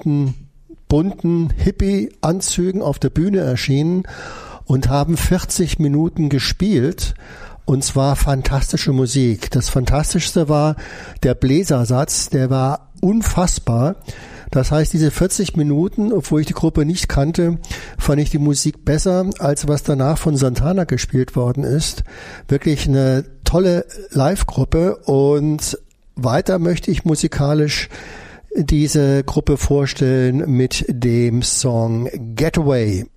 bunten Hippie-Anzügen auf der Bühne erschienen und haben 40 Minuten gespielt. Und zwar fantastische Musik. Das Fantastischste war der Bläsersatz, der war unfassbar. Das heißt, diese 40 Minuten, obwohl ich die Gruppe nicht kannte, fand ich die Musik besser, als was danach von Santana gespielt worden ist. Wirklich eine tolle Live-Gruppe. Und weiter möchte ich musikalisch diese Gruppe vorstellen mit dem Song Getaway.